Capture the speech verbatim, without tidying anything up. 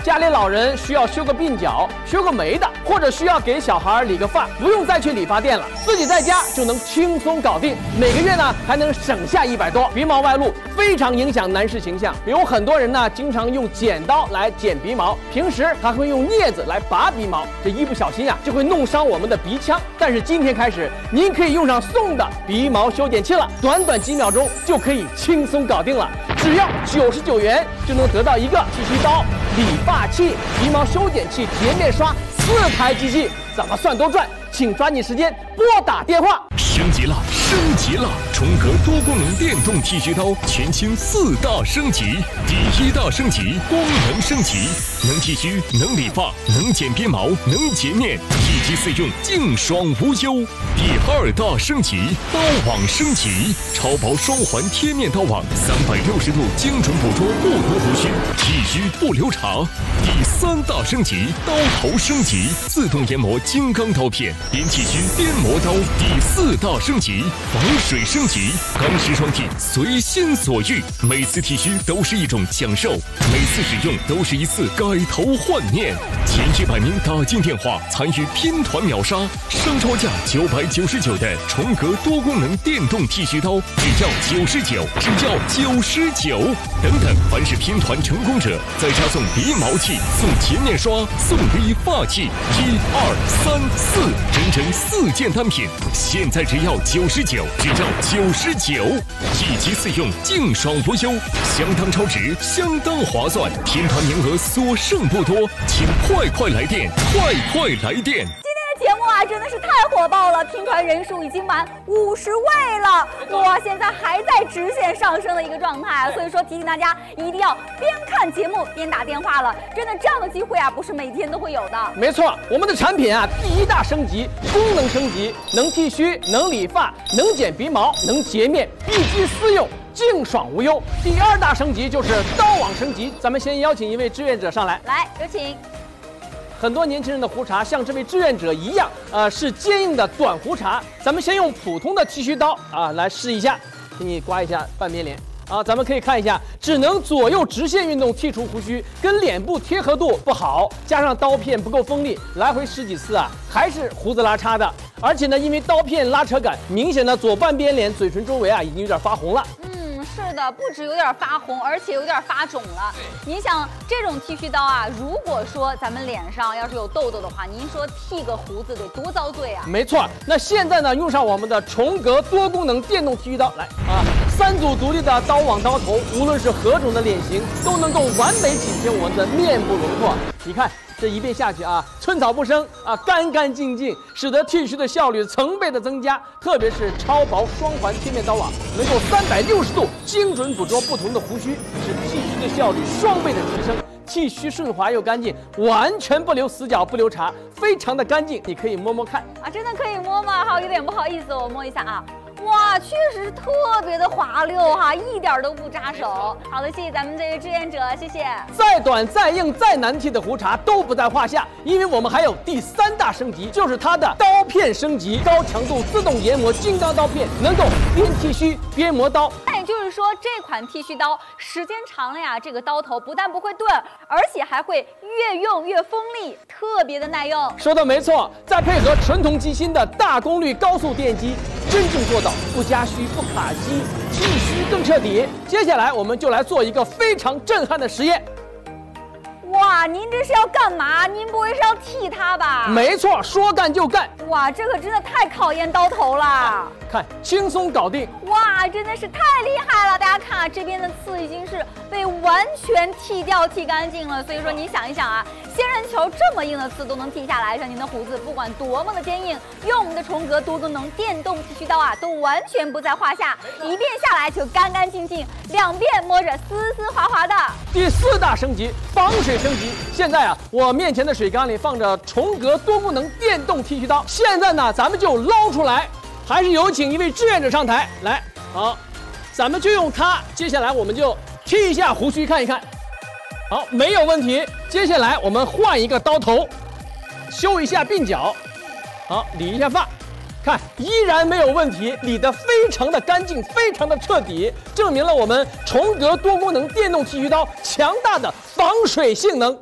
家里老人需要修个鬓角、修个眉的，或者需要给小孩理个发，不用再去理发店了，自己在家就能轻松搞定。每个月呢还能省下一百多。鼻毛外露非常影响男士形象，有很多人呢经常用剪刀来剪鼻毛，平时还会用镊子来拔鼻毛，这一不小心啊就会弄伤我们的鼻腔。但是今天开始，您可以用上送的鼻毛修剪器了，短短几秒钟就可以轻松搞定了，只要九十九元就能得到一个剃须刀、理发器、鼻毛修剪器、洁面刷四台机器，怎么算都赚。请抓紧时间拨打电话。 升级了，升级了！重格多功能电动剃须刀全新四大升级。第一大升级，功能升级，能剃须，能理发，能剪鼻毛，能洁面，一机四用，净爽无忧。第二大升级，刀网升级，超薄双环贴面刀网，三百六十度精准捕捉不同胡须，剃须不留茬。第三大升级，刀头升级，自动研磨金刚刀片，边剃须边磨刀。第四大升级，防水升级，钢丝双剃，随心所欲。每次剃须都是一种享受，每次使用都是一次改头换面。前一百名打进电话参与拼团秒杀，商超价九百九十九的重格多功能电动剃须刀，只要九十九，只要九十九。等等，凡是拼团成功者，再加送鼻毛器、送洁面刷、送理发器，一二三四，整整四件单品，现在只要九十九，只要九十九，一机四用，净爽无忧，相当超值，相当划算。拼团名额所剩不多，请快快来电，快快来电！ 节目啊，真的是太火爆了，拼团人数已经满五十位了，哇，现在还在直线上升的一个状态，所以说提醒大家一定要边看节目边打电话了，真的这样的机会啊，不是每天都会有的。 没错，我们的产品啊，第一大升级，功能升级，能剃须，能理发，能剪鼻毛，能洁面，一机四用。净爽无忧。第二大升级就是刀网升级，咱们先邀请一位志愿者上来， 来，有请。 很多年轻人的胡茬像这位志愿者一样，呃，是坚硬的短胡茬。咱们先用普通的剃须刀啊来试一下，给你刮一下半边脸啊，咱们可以看一下，只能左右直线运动剔除胡须，跟脸部贴合度不好，加上刀片不够锋利，来回十几次啊，还是胡子拉碴的。而且呢，因为刀片拉扯感，明显的左半边脸嘴唇周围啊已经有点发红了。 是的，不止有点发红，而且有点发肿了。您想这种剃须刀啊，如果说咱们脸上要是有痘痘的话，您说剃个胡子得多遭罪啊？ 没错，那现在呢，用上我们的重格多功能电动剃须刀，来啊，三组独立的刀网刀头，无论是何种的脸型，都能够完美紧贴我们的面部轮廓。你看。这一遍下去啊，寸草不生啊，干干净净，使得剃须的效率成倍的增加。特别是超薄双环贴面刀网，能够三百六十度精准捕捉不同的胡须，使剃须的效率双倍的提升。剃须顺滑又干净，完全不留死角不留茬，非常的干净。你可以摸摸看啊，真的可以摸吗？好，有点不好意思，我摸一下啊。哇，确实是特别的滑溜哈，一点都不扎手。好的，谢谢咱们这位志愿者，谢谢。 再短、再硬、再难剃的胡茬都不在话下，因为我们还有第三大升级，就是它的刀片升级，高强度自动研磨金刚刀片，能够边剃须边磨刀。 那也就是说，这款剃须刀时间长了呀，这个刀头不但不会钝，而且还会越用越锋利，特别的耐用。 说的没错，再配合纯铜机芯的大功率高速电机，真正做到不加虚不卡机，剃须更彻底。接下来我们就来做一个非常震撼的实验。 哇，您这是要干嘛？您不会是要剃它吧？ 没错，说干就干。 哇，这可真的太考验刀头了。 看，轻松搞定。 哇，真的是太厉害了！大家看啊，这边的刺已经是被完全剃掉、剃干净了。所以说，你想一想啊，仙人球这么硬的刺都能剃下来，像您的胡子不管多么的坚硬，用我们的重格多功能电动剃须刀啊，都完全不在话下。一遍下来就干干净净，两遍摸着丝丝滑滑的。 第四大升级，防水升级。现在啊，我面前的水缸里放着重格多功能电动剃须刀，现在呢，咱们就捞出来。还是有请一位志愿者上台来，好，咱们就用它。接下来我们就剃一下胡须，看一看。好，没有问题。接下来我们换一个刀头，修一下鬓角，好，理一下发，看依然没有问题，理得非常的干净，非常的彻底，证明了我们重格多功能电动剃须刀强大的防水性能。